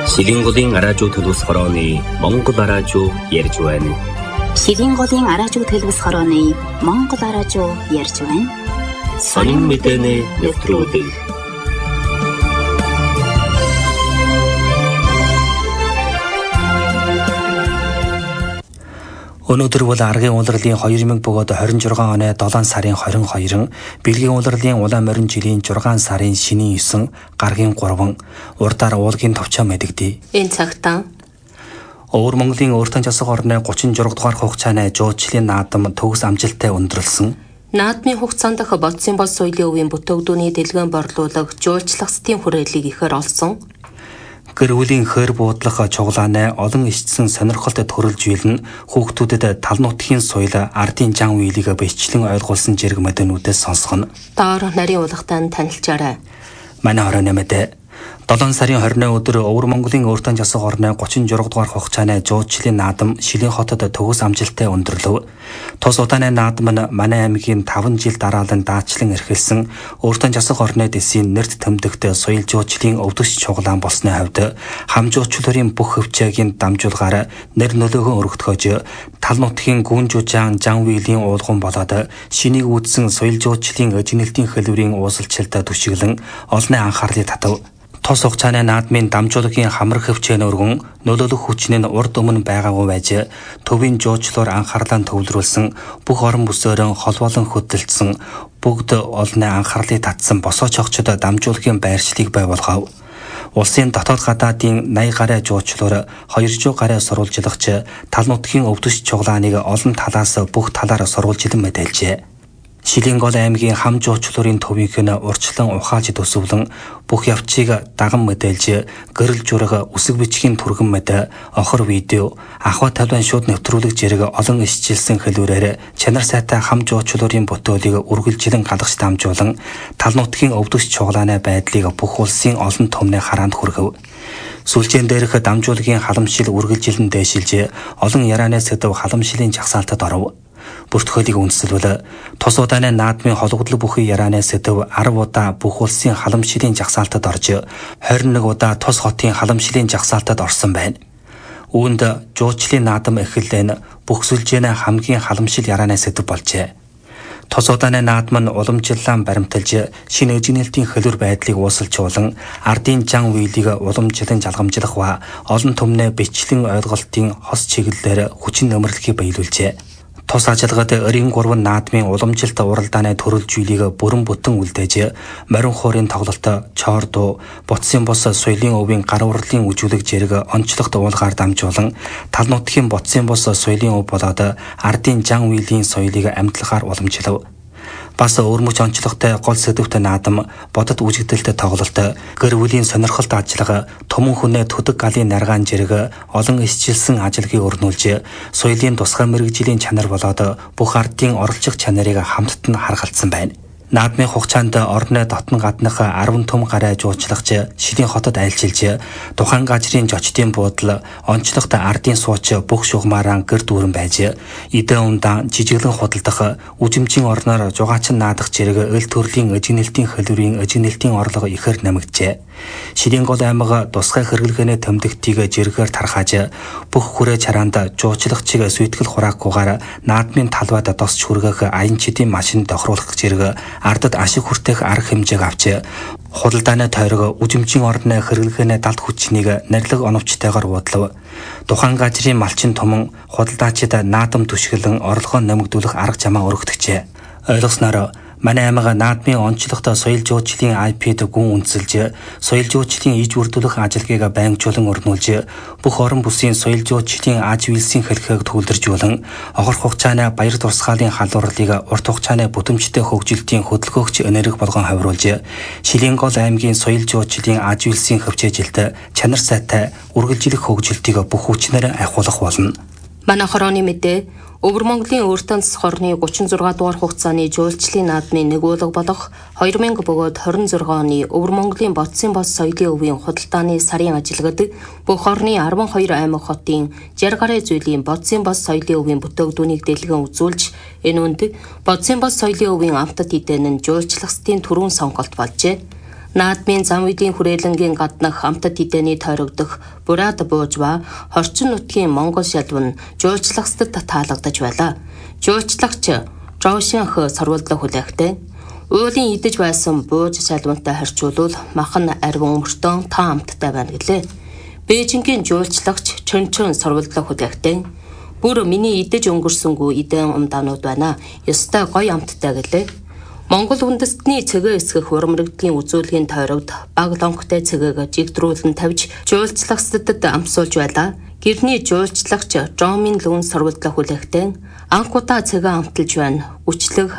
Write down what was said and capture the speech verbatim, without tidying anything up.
Шилэн голын араажуу төлөвс хорооны Монгол араажуу ярьж байна. Шилэн голын араажуу төлөвс хорооны Монгол араажуу ярьж байна. Сонин мэдээний нэвтрүүлэг. Өнөөдөр бол аргын улирлын хоёр мянга бөгөөд хорин жургаан оны долоон сарын хорин хоёрын, бэлгийн улирлын улаан морин жилийн зургаан сарын шинийн есөн, гаргийн гурван, урдаар уулгийн товчоо мэдэгдэе. Энэ цагтаа Өвөр Монголын өөртөө засаг орны гучин зураг дугаар хугацааны жуулчлалын наадам төгс амжилттай өндөрлсөн. наадмын хугацаанд дах бодсын бол соёлын өвийн бүтээгдүүний дэлгэн борлуулах, жуулчлах стийн хүрээллийг ихээр олсон. Гэр бүлийн хөр буудлах чуглааны олон ичсэн сонирхолтой төрөлж үйлэн хүүхдүүдэд тал нутгийн соёл, ардын жан үеийг бичлэн ойлгуулсан зэрэг мэдэнүүдээс сонсгоно. Доор нарийн улгатай танилцаарай. Манай хорооны мэдээ долоон сарын хорины өдөр Өвөр Монголын өөртөө засаг орны гучин зураг дугаар хугацааны жуулчлалын наадам Шилэн хотод төгс амжилттай өндөрлөв. Тус удааны наадам нь манай аймгийн таван жил дараалан даатчлан эрхэлсэн өөртөө засаг орны дэсийн нэрт тэмдэгт соёл жуулчлалын өвдөс чуглаан болсны хувьд хам жуулчлалын бүх хөвчөөгийн дамжуулгаар нэр нөлөөгөө өргөдгөөж тал нутгийн гүн жужаан жан үеийн уулган болоод шинийг үүдсэн соёл жуулчлалын эжинэлтийн хэлбэрийн уусалчлалд түшиглэн олонний анхаарлыг татав. Тос хугацааны наадмын дамжуулагын хамар хөвчөө өргөн нөлөөлөх хүчин нь урд өмнө байгаагүй байж төвийн жуулчлалаар анхаарлаа төвлөрүүлсэн бүх орон бүсөөрөө холбоолон хөдөлсөн бүгд олонний анхаарлыг татсан босооч огчдод дамжуулагын байршлыг бий болгов. Улсын дотоод гадаадын наяа гараа жуулчлалаар хоёрдугаар гараа сурвалжлагч тал нутгийн өвдөс чуглааныг олон талаас бүх талаар сурвалжлан мэдээлжээ. Шилэн гол аймгийн хам жуулчлалын төвийг нь урчлан ухааж төсөвлөн бүх явцыг даган мэдээлж гэрэл жураг үсэг бичгийн түргэн мэд охор видео ахва тавлан шууд нэвтрүүлэг зэрэг олон ишчилсэн хэлбэрээр чанар сайтай хам жуулчлалын бүтээлийг үргэлжлэн галгаж дамжуулан тал нутгийн өвдөс чуглааны байдлыг бүх улсын олон түмний хараанд хүргэв. Сүлжээн дээрх дамжуулагын халамжшил үргэлжлэн дээшилж олон ярианы сэдв халамжлалын жагсаалтад оров. Бүртгөлийг үндэслэл тус удааны наадмын холбогдлог бүхий ярианы сэдв арав удаа бүх улсын халамжлалын жагсаалтад орж хорин нэг удаа тус хотын халамжлалын жагсаалтад орсон байна. Үүнд жуулчлалын наадам эхэллэн бүх сүлжээнэ хамгийн халамжлал ярианы сэдв болжээ. Тус удааны наадам нь уламжлалаа баримталж шинэ эжинэлтийн хэлбэр байдлыг уусалжуулан ардын жан үеийг уламжлан жалгамжлах ба олон түмний бичлэн ойлголтын хос чиглэлээр хүчин нэмэрлэхийг биелүүлжээ. Тус ажиллагад эрийн гурван наадмын уламжилт уралдааны төрөлж үйлийг бүрэн бүтэн үлдээж морин хуурын тоглолт, чоор дуу, буцсын бос соёлын өвийн гар урлын үжүүлэг зэрэг онцлогт уулгаар дамжуулан тал нутгийн буцсын бос соёлын өв болоод ардын жан үеийн соёлыг амьдлахаар уламжлав. Бас өөрмөч онцлогтой гол сэдвтэй наадам, бодит үжигдэлтэй тоглолт, гэр бүлийн сонирхолтой ажиллага, түмэн хүнээ төдөг галын наргаан зэрэг олон исчилсэн ажиллагийг өрнүүлж, соёлын тусгай мэргэжлийн чанар болоод бүх ардын оролцох чанарыг хамтд нь харгалзсан байна. Наадмын хугацаанд орны дотн гаднах арван түм гараа жуулчлагч Шилэн хотод айлчилж, тухайн газрын жочдын буудал, онцлогт ардын сууч бүх шугамаараа гэр дүүрэн байж, эдэн ундаан жижиглэн худалдах, үжимжийн орноор жугаачин наадах зэрэг эл төрлийн эжинэлтийн хэлбэрийн эжинэлтийн орлого ихээр нэмэгджээ. Шилэн гол аймаг тусгай хэрэглэгээний тэмдэгтийг жиргээр тархааж, бүх хүрээ чараанд жуулчлагчийг сүйтгэл хураахгүйгээр наадмын талбайд досч хүргэх аянчдын машин тохируулах зэрэг ардад ашиг хүртэх арга хэмжээг авч худалдааны тойрог үжимжийн орны хэрэглэгээний далд хүчнийг нарилга оновчтойгоор буудлав. Тухайн газрын малчин түмэн худалдаачид наадам түшгэлэн орлогоо нэмэгдүүлэх арга замаа өргөдөгчээ. Ойлгосноор манай аймаг наадмын онцлогтой соёл жуулчлалын ай пи-д гүн үндэслэж, соёл жуулчлалын иж бүрдүүлэх ажиллагааг байнгжуулан өрнүүлж, бүх орон бүсийн соёл жуулчлалын аж үйлсийн хэлхээг төвлөржүүлэн, огор хугацааны баяр турсгаалын халуурлыг урт хугацааны бүтэмжтэй хөгжилтийн хөдөлгөөгч энерги болгон хавруулж, Шилэн гол аймгийн соёл жуулчлалын аж үйлсийн хөвчөөжилт, чанар сайтай үргэлжлэх хөгжилтийг бүх хүчнээр ахиулах болно. Манай хорооны мэдээ Өвөр Монголын өөртөө засаг орны гучин зураг дугаар хугацааны жуулчлалын наадмын нэгүүлэг болох хоёр мянга бөгөөд хорин зураг оны Өвөр Монголын бодсын бос соёлын өвийн худалдааны сарын ажиллагад бүх орны арван хоёр аймаг хотын жаргал гаруй зүйлийн бодсын бос соёлын өвийн бүтээгдүүнийг дэлгэн үзүүлж, энэ үнд бодсын бос соёлын өвийн амтд эдэн нь жуулчлах стийн түрүүн сонголт болжээ. Наадмын зам үеийн хүрээлэнгийн гаднах амтад эдэний тойрогдох Бурад бууж ба хорчин нутгийн Монгол шалван жуулчлагсад таалагдаж байлаа. Жуулчлагч Жоошинх сорволдог хүлээхтэй уулын идэж байсан бууж шалвантай харьцуулбал махан арвин мөртөө тоо амттай байна гэлээ. Бээжингийн жуулчлагч Чөнчөн сорволдог хүлээхтэй бүр миний идэж өнгөрсөнгүү эдэн умдаанууд байна. Ёстой гоё амттай гэлээ. Монгол үндэстний цэгээ эсгэх урамрагдлийн үзүүлгийн тойрогд баг лонгтой цэгээг жигдрүүлэн тавьж жуулчлагсадад амсуулж байлаа. Гэрний жуулчлагч Жомин Лүн сорволдог хүлээхтэй анх удаа цэгээ амталж байна. Үчлэг